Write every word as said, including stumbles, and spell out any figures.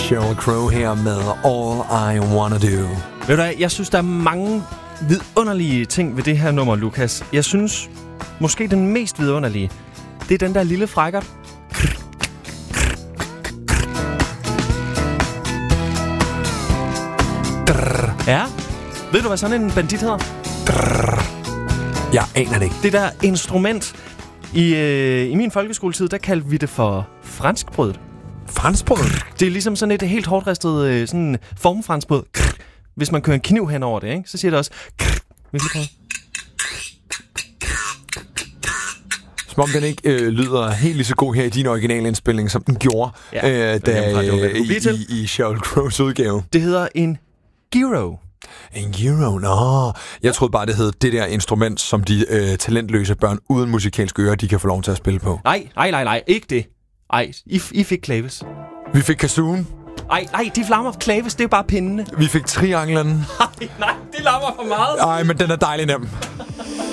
Sheryl Crow her med All I Wanna Do. Ved du hvad, jeg synes, der er mange vidunderlige ting ved det her nummer, Lukas. Jeg synes, måske den mest vidunderlige, det er den der lille frækkert. Ja. Ved du, hvad sådan en bandit hedder? Jeg aner det ikke. Det der instrument. I, øh, i min folkeskoletid, der kaldte vi det for franskbrødet. Franskbrød? Det er ligesom sådan et helt hårdt ristet øh, sådan formfranskbrød. Hvis man kører en kniv hen over det, ikke? Så siger det også... Vil du prøve? Som om den ikke øh, lyder helt lige så god her i din originalindspilning, som den gjorde ja, øh, da, øh, i, i, i Sheryl Crows udgave. Det hedder en gyro. En gyro? Nå. Jeg troede bare, det hed det der instrument, som de øh, talentløse børn uden musikalske ører, de kan få lov til at spille på. Nej, nej, nej, nej. Ikke det. Ej, I, I fik klaves. Vi fik kazooen. Ej, nej, de flammer klaves, det er bare pindene. Vi fik trianglen. Nej, nej, det lammer for meget. Ej, men den er dejlig nem.